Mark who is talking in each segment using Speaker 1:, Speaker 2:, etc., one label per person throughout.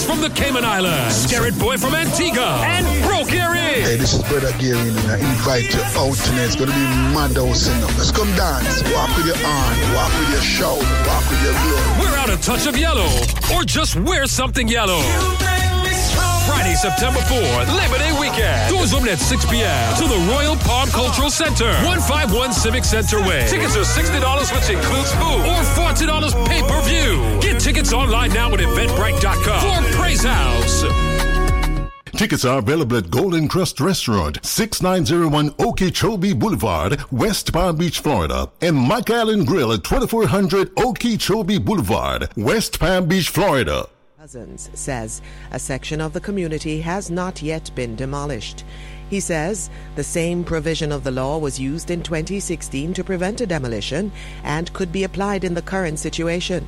Speaker 1: Boys from the Cayman Islands, Scarrett Boy from Antigua, and Bro Gary.
Speaker 2: Hey, this is Brother Gary, and I invite you out tonight. It's going to be mad house enough. Let's come dance. Walk with your arm, walk with your shoulder, walk with your blood.
Speaker 1: Wear out a touch of yellow, or just wear something yellow. Friday, September 4th, Labor Day weekend. Doors open at 6 p.m. to the Royal Palm Cultural Center, 151 Civic Center Way. Tickets are $60, which includes food, or $40 pay-per-view. Get tickets online now at Eventbrite.com for Praise House.
Speaker 3: Tickets are available at Golden Crust Restaurant, 6901 Okeechobee Boulevard, West Palm Beach, Florida, and Mike Allen Grill at 2400 Okeechobee Boulevard, West Palm Beach, Florida.
Speaker 4: Cousins says a section of the community has not yet been demolished. He says the same provision of the law was used in 2016 to prevent a demolition and could be applied in the current situation.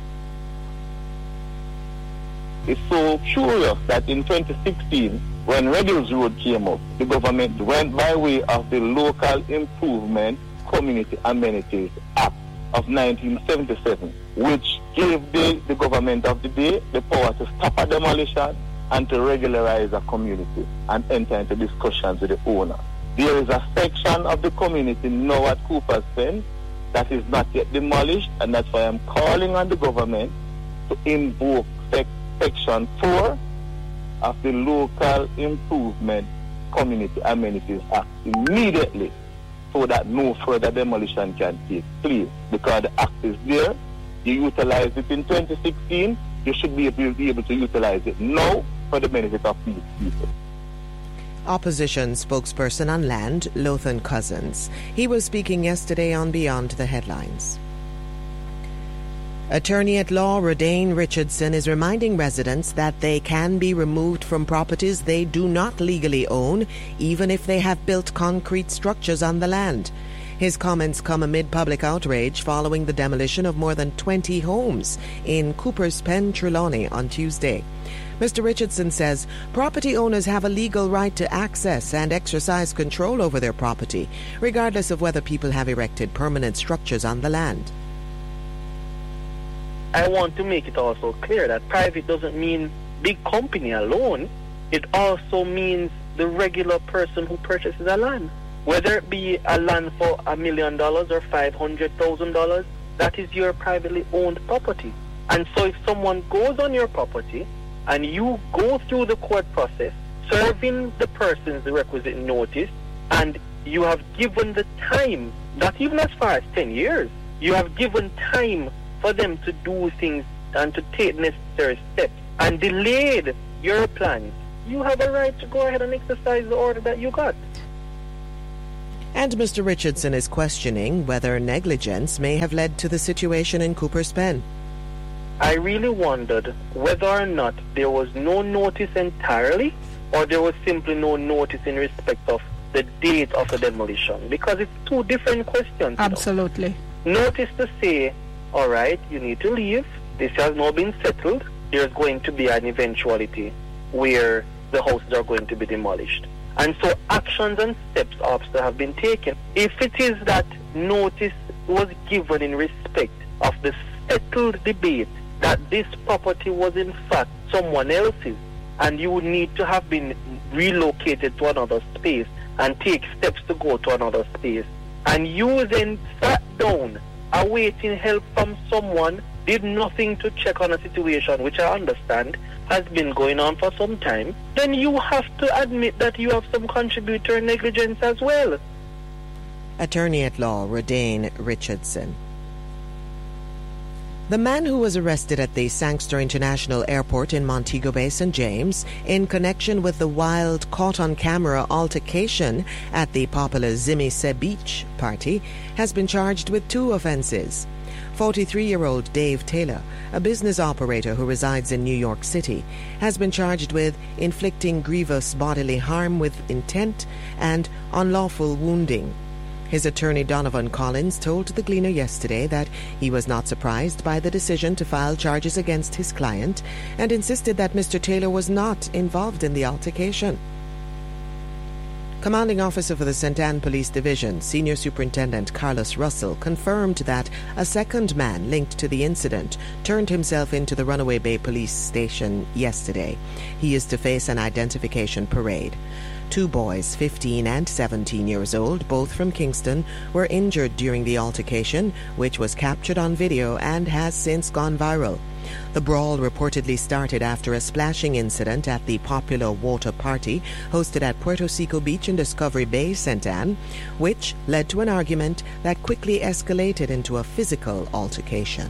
Speaker 5: It's so curious that in 2016, when Reddles Road came up, the government went by way of the Local Improvement Community Amenities Act of 1977, which gave the government of the day the power to stop a demolition and to regularize a community and enter into discussions with the owner. There is a section of the community now at Cooper's Bend that is not yet demolished, and that's why I'm calling on the government to invoke Section 4 of the Local Improvement Community Amenities Act immediately, so that no further demolition can take place. Because the act is there, you utilized it in 2016, you should be able to utilize it now for the benefit of these people.
Speaker 4: Opposition spokesperson on land, Lothan Cousins. He was speaking yesterday on Beyond the Headlines. Attorney at law Rodane Richardson is reminding residents that they can be removed from properties they do not legally own, even if they have built concrete structures on the land. His comments come amid public outrage following the demolition of more than 20 homes in Cooper's Pen, Trelawney on Tuesday. Mr. Richardson says property owners have a legal right to access and exercise control over their property, regardless of whether people have erected permanent structures on the land.
Speaker 6: I want to make it also clear that private doesn't mean big company alone. It also means the regular person who purchases a land. Whether it be a land for $1 million or $500,000, that is your privately owned property. And so if someone goes on your property and you go through the court process, serving the persons the requisite notice, and you have given the time, not even as far as 10 years, you have given time for them to do things and to take necessary steps and delayed your plans, you have a right to go ahead and exercise the order that you got.
Speaker 4: And Mr. Richardson is questioning whether negligence may have led to the situation in Cooper's Pen.
Speaker 6: I really wondered whether or not there was no notice entirely, or there was simply no notice in respect of the date of the demolition, because it's two different questions.
Speaker 7: Absolutely.
Speaker 6: Notice to say, all right, you need to leave. This has now been settled. There's going to be an eventuality where the houses are going to be demolished. And so actions and steps after have been taken. If it is that notice was given in respect of the settled debate that this property was in fact someone else's, and you would need to have been relocated to another space and take steps to go to another space, and you then sat down awaiting help from someone, did nothing to check on a situation which I understand has been going on for some time, then you have to admit that you have some contributory negligence as well.
Speaker 4: Attorney at law Rodane Richardson. The man who was arrested at the Sangster International Airport in Montego Bay, St. James, in connection with the wild caught-on-camera altercation at the popular Zimi Se Beach party, has been charged with 2 offenses. 43-year-old Dave Taylor, a business operator who resides in New York City, has been charged with inflicting grievous bodily harm with intent and unlawful wounding. His attorney Donovan Collins told the Gleaner yesterday that he was not surprised by the decision to file charges against his client and insisted that Mr. Taylor was not involved in the altercation. Commanding Officer for the St. Anne Police Division, Senior Superintendent Carlos Russell, confirmed that a second man linked to the incident turned himself into the Runaway Bay Police Station yesterday. He is to face an identification parade. 2 boys, 15 and 17 years old, both from Kingston, were injured during the altercation, which was captured on video and has since gone viral. The brawl reportedly started after a splashing incident at the popular water party hosted at Puerto Seco Beach in Discovery Bay, St. Anne, which led to an argument that quickly escalated into a physical altercation.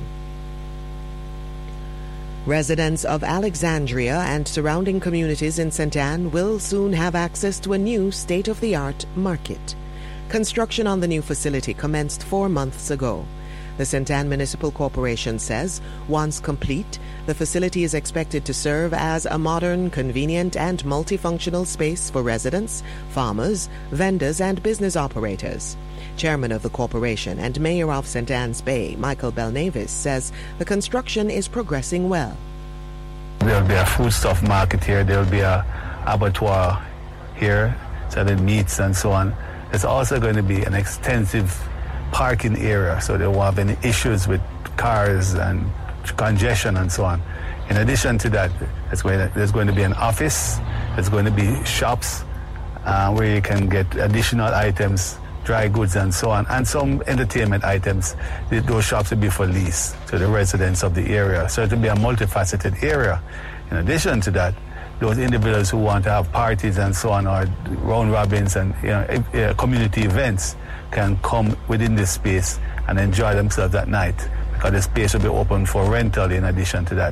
Speaker 4: Residents of Alexandria and surrounding communities in St. Anne will soon have access to a new state-of-the-art market. Construction on the new facility commenced 4 months ago. The St. Anne Municipal Corporation says, once complete, the facility is expected to serve as a modern, convenient, and multifunctional space for residents, farmers, vendors, and business operators. Chairman of the corporation and Mayor of St. Anne's Bay, Michael Belnavis, says the construction is progressing well.
Speaker 7: There will be a foodstuff market here. There will be a abattoir here, selling meats and so on. There's also going to be an extensive parking area, so they won't have any issues with cars and congestion and so on. In addition to that, there's going to be an office, there's going to be shops where you can get additional items, dry goods and so on, and some entertainment items. Those shops will be for lease to the residents of the area. So it will be a multifaceted area. In addition to that, those individuals who want to have parties and so on, or round robins and community events, can come within this space and enjoy themselves that night, because the space will be open for rental in addition to that.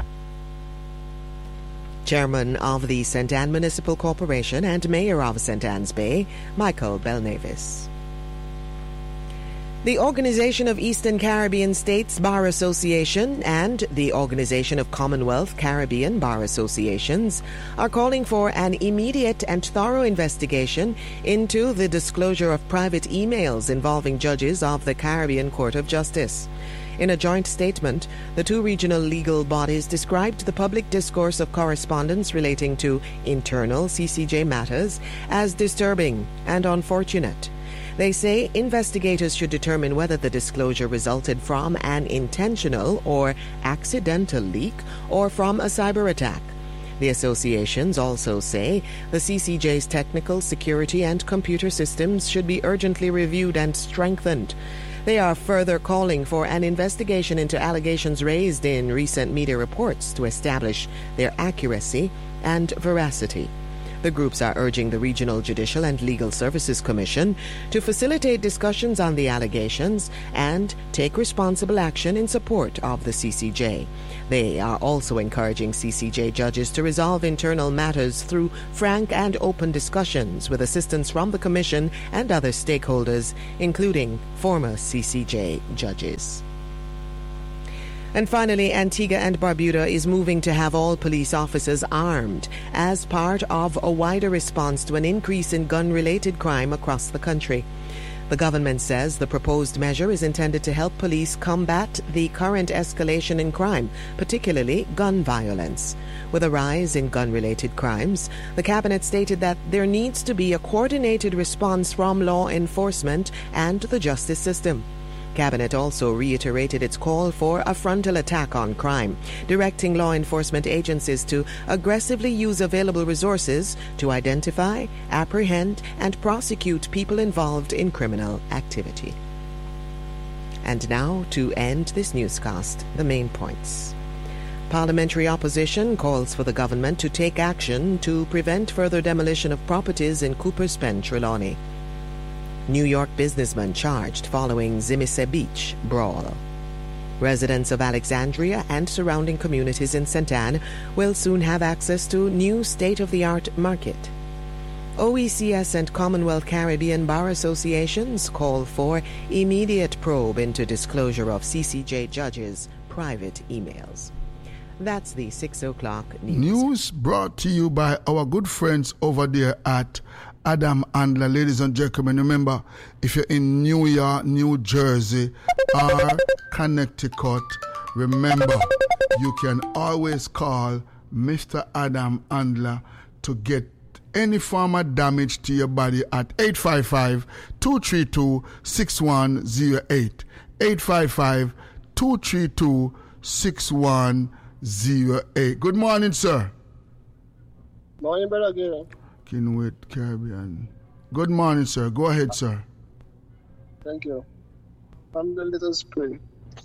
Speaker 4: Chairman of the St. Anne Municipal Corporation and Mayor of St. Anne's Bay, Michael Belnavis. The Organization of Eastern Caribbean States Bar Association and the Organization of Commonwealth Caribbean Bar Associations are calling for an immediate and thorough investigation into the disclosure of private emails involving judges of the Caribbean Court of Justice. In a joint statement, the 2 regional legal bodies described the public discourse of correspondence relating to internal CCJ matters as disturbing and unfortunate. They say investigators should determine whether the disclosure resulted from an intentional or accidental leak or from a cyber attack. The associations also say the CCJ's technical, security, and computer systems should be urgently reviewed and strengthened. They are further calling for an investigation into allegations raised in recent media reports to establish their accuracy and veracity. The groups are urging the Regional Judicial and Legal Services Commission to facilitate discussions on the allegations and take responsible action in support of the CCJ. They are also encouraging CCJ judges to resolve internal matters through frank and open discussions with assistance from the Commission and other stakeholders, including former CCJ judges. And finally, Antigua and Barbuda is moving to have all police officers armed as part of a wider response to an increase in gun-related crime across the country. The government says the proposed measure is intended to help police combat the current escalation in crime, particularly gun violence. With a rise in gun-related crimes, the cabinet stated that there needs to be a coordinated response from law enforcement and the justice system. Cabinet also reiterated its call for a frontal attack on crime, directing law enforcement agencies to aggressively use available resources to identify, apprehend, and prosecute people involved in criminal activity. And now, to end this newscast, the main points. Parliamentary opposition calls for the government to take action to prevent further demolition of properties in Cooper's Bend, Trelawney. New York businessman charged following Zimise Beach brawl. Residents of Alexandria and surrounding communities in St. Anne will soon have access to new state-of-the-art market. OECS and Commonwealth Caribbean Bar Associations call for immediate probe into disclosure of CCJ judges' private emails. That's the 6 o'clock news.
Speaker 2: News brought to you by our good friends over there at Adam Andler. Ladies and gentlemen, remember, if you're in New York, New Jersey, or Connecticut, remember, you can always call Mr. Adam Andler to get any form of damage to your body at 855-232-6108. 855-232-6108. Good morning, sir.
Speaker 8: Morning, Brother Gary.
Speaker 2: Kinwit Caribbean. Good morning, sir. Go ahead, sir.
Speaker 8: Thank you. From the little spring.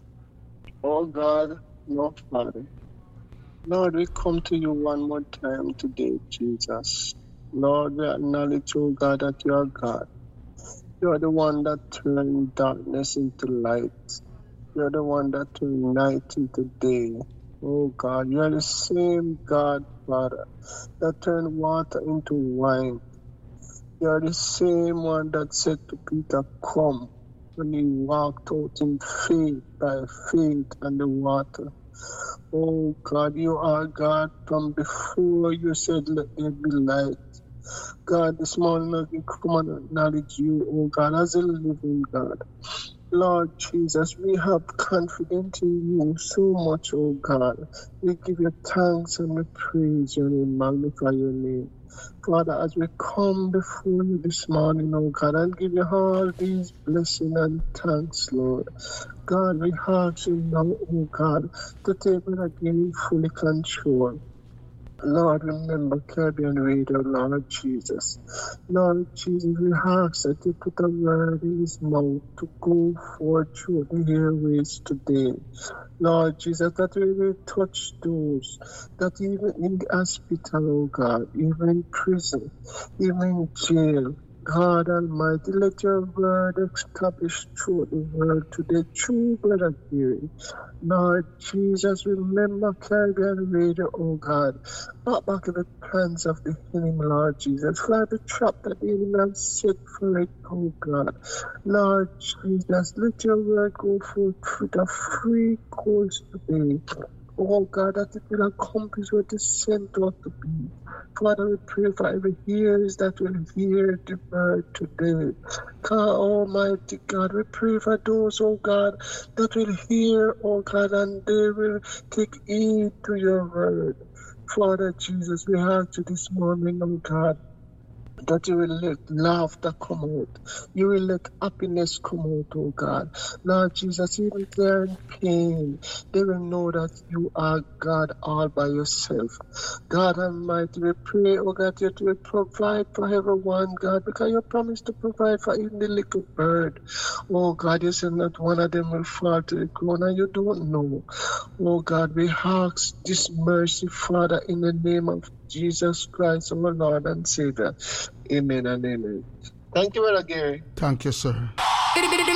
Speaker 8: Oh God, no Father. Lord, we come to you one more time today, Jesus. Lord, we acknowledge, oh God, that you are God. You are the one that turned darkness into light. You are the one that turned night into day. Oh God, you are the same God, Father, that turned water into wine. You are the same one that said to Peter, come, when he walked out in faith, by faith on the water. Oh God, you are God from before you said, let there be light. God, this morning we come and acknowledge you, oh God, as a living God. Lord Jesus, we have confidence in you so much, oh God. We give you thanks and we praise your name, magnify your name. Father, as we come before you this morning, oh God, and give you all these blessings and thanks, Lord. God, we ask you now, oh God, to take it again fully control. Lord, remember Caribbean Radio, Lord Jesus. Lord Jesus, we ask that you put a word in his mouth to go forth through the airways today. Lord Jesus, that we will touch those that even in the hospital, oh God, even in prison, even in jail, God Almighty, let your word establish through the world today, through Brother Gary. Lord Jesus, remember Caribbean Radio, oh God. Not back in the plans of the enemy, Lord Jesus. Fly the trap that the enemy has set for it, oh God. Lord Jesus, let your word go forth with a free course today. Oh God, that it will accomplish what is sent out to be. Father, we pray for every ears that will hear the word today. God Almighty God, we pray for those, oh God, that will hear, oh God, and they will take heed to your word. Father Jesus, we ask you this morning, oh God, that you will let laughter come out. You will let happiness come out, oh God. Lord Jesus, even if they are in pain, they will know that you are God all by yourself. God Almighty, we pray, oh God, that you will provide for everyone, God, because you promised to provide for even the little bird. Oh God, you said not one of them will fall to the ground, and you don't know. Oh God, we ask this mercy, Father, in the name of Jesus Christ, our Lord and Savior. Amen and amen. Thank you, Brother Gary.
Speaker 2: Thank you, sir.